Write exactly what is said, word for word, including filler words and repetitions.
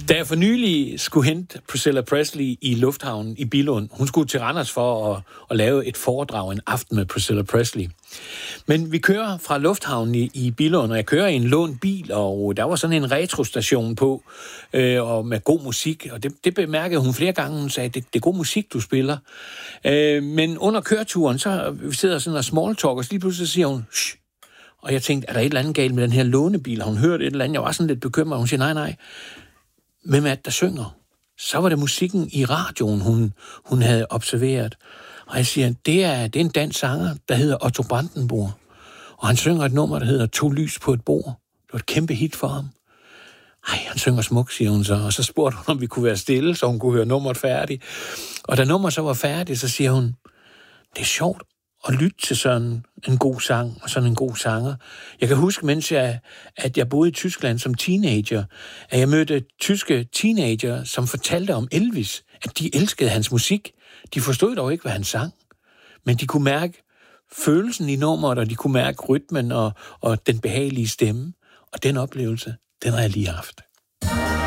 Da jeg for nylig skulle hente Priscilla Presley i lufthavnen i Billund, hun skulle til Randers for at, at lave et foredrag en aften med Priscilla Presley. Men vi kører fra lufthavnen i, i Billund, og jeg kører i en lånt bil, og der var sådan en retrostation på, øh, og med god musik, og det, det bemærkede hun flere gange. Hun sagde, det, det er god musik, du spiller. Øh, men under køreturen, så vi sidder sådan og smalltalk, og så lige pludselig siger hun, shh. Og jeg tænkte, er der et eller andet galt med den her lånebil? Har hun hørt et eller andet? Jeg var sådan lidt bekymret. Hun siger, nej, nej. Hvem er det, der synger? Så var det musikken i radioen, hun, hun havde observeret. Og jeg siger, det er, det er en dansk sanger, der hedder Otto Brandenburg. Og han synger et nummer, der hedder To lys på et bord. Det var et kæmpe hit for ham. Ej, han synger smukt, siger hun så. Og så spurgte hun, om vi kunne være stille, så hun kunne høre nummeret færdigt. Og da nummeret så var færdigt, så siger hun, det er sjovt at lytte til sådan en god sang og sådan en god sanger. Jeg kan huske, mens jeg, at jeg boede i Tyskland som teenager, at jeg mødte tyske teenager, som fortalte om Elvis, at de elskede hans musik. De forstod dog ikke, hvad han sang, men de kunne mærke følelsen i nummeret, og de kunne mærke rytmen og, og den behagelige stemme. Og den oplevelse, den har jeg lige haft.